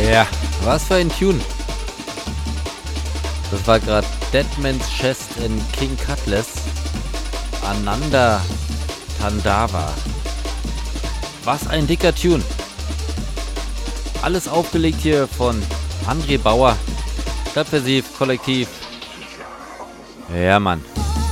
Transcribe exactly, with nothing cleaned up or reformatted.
Ja, was für ein Tune. Das war gerade Deadman's Chest in King Cutlass. Ananda Tandava. Was ein dicker Tune. Alles aufgelegt hier von André Bauer. Stadtversiv, Kollektiv. Ja, Mann.